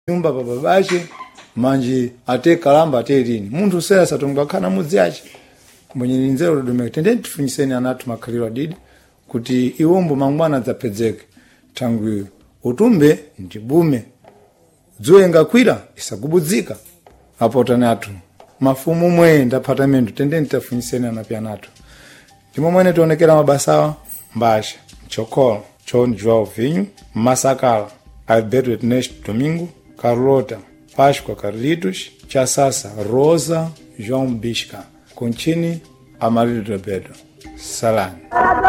nyumba bababache manji ate kalamba ate lini muntu sasa tungakana mudzi yache mwenye nzero domeke tende tifunyiseni anatu makhaliro adidi kuti iwombo mangwana dzapedzeke tangu utumbe ndibume dzuwe ngakwira isagubudzika apo tanatu mafumu mwe ndapata mendu tende tafunyiseni anapianatu ndimo mwene tionekera mabasawa mbasha chokolo John João Vinho Masakala Alberto Ernesto Domingo Carlota Páscoa Carlitos Chasasa Rosa João Bisca Conchini Amarildo Roberto Salani